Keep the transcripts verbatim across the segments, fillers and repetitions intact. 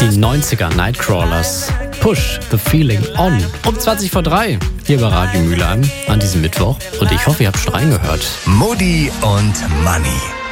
Die neunziger Nightcrawlers. Push the feeling on. Um zwanzig vor drei hier bei Radio Mülheim an diesem Mittwoch. Und ich hoffe, ihr habt schon reingehört. Mutti und Manni.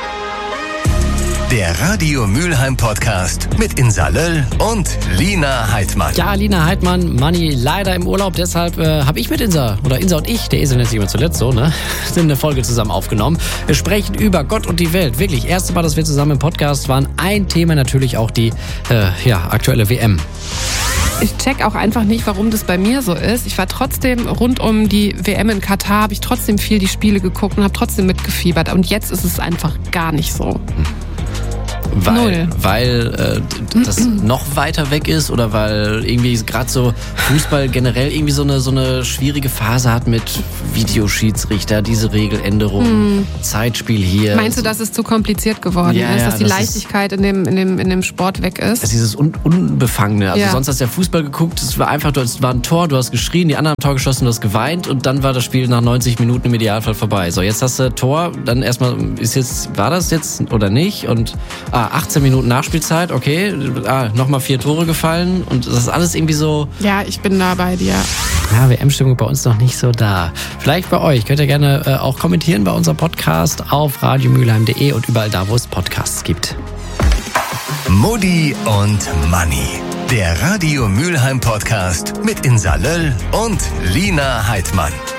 Der Radio Mülheim Podcast mit Insa Löll und Lina Heidmann. Ja, Lina Heidmann, Manni leider im Urlaub, deshalb äh, habe ich mit Insa, oder Insa und ich, der Esel nennt sich immer zuletzt so, ne, sind eine Folge zusammen aufgenommen. Wir sprechen über Gott und die Welt. Wirklich, erste Mal, dass wir zusammen im Podcast waren. Ein Thema natürlich auch die äh, ja, aktuelle W M. Ich check auch einfach nicht, warum das bei mir so ist. Ich war trotzdem rund um die W M in Katar, habe ich trotzdem viel die Spiele geguckt und habe trotzdem mitgefiebert. Und jetzt ist es einfach gar nicht so. Hm. Weil, Null. weil äh, das noch weiter weg ist oder weil irgendwie gerade so Fußball generell irgendwie so eine, so eine schwierige Phase hat mit Videoschiedsrichter, diese Regeländerung, hm. Zeitspiel hier. Meinst du, dass es zu kompliziert geworden ja, ist, ja, dass die das Leichtigkeit in dem, in, dem, in dem Sport weg ist? Das ist dieses Un- Unbefangene. Also ja. sonst hast du ja Fußball geguckt, es war einfach, es war ein Tor, du hast geschrien, die anderen haben Tor geschossen, du hast geweint und dann war das Spiel nach neunzig Minuten im Idealfall vorbei. So, jetzt hast du Tor, dann erstmal, ist jetzt, war das jetzt oder nicht? Und ah, achtzehn Minuten Nachspielzeit, okay, ah, nochmal vier Tore gefallen und das ist alles irgendwie so... Ja, ich bin da bei dir. Ja, W M-Stimmung bei uns noch nicht so da. Vielleicht bei euch. Könnt ihr gerne äh, auch kommentieren bei unserem Podcast auf radiomülheim punkt de und überall da, wo es Podcasts gibt. Mutti und Manni. Der Radio Mülheim Podcast mit Insa Löll und Lina Heidmann.